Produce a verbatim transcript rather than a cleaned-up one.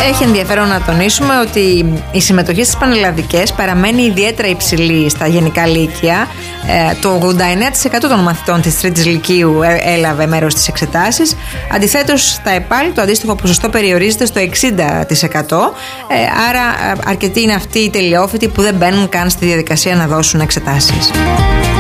Έχει ενδιαφέρον να τονίσουμε ότι η συμμετοχή στις πανελλαδικές παραμένει ιδιαίτερα υψηλή στα γενικά λύκεια. Το ογδόντα εννέα τοις εκατό των μαθητών της τρίτης λυκείου έλαβε μέρος στις εξετάσεις. Αντιθέτως, στα ΕΠΑΛ το αντίστοιχο ποσοστό περιορίζεται στο εξήντα τοις εκατό. Άρα, αρκετοί είναι αυτοί οι τελειόφοιτοι που δεν μπαίνουν καν στη διαδικασία να δώσουν εξετάσεις.